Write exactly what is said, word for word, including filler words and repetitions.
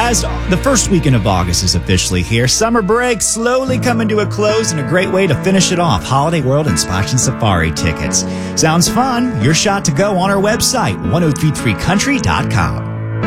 guys, the first weekend of August is officially here. Summer break slowly coming to a close, and a great way to finish it off. Holiday World and Splash and Safari tickets. Sounds fun? Your shot to go on our website, ten thirty-three country dot com.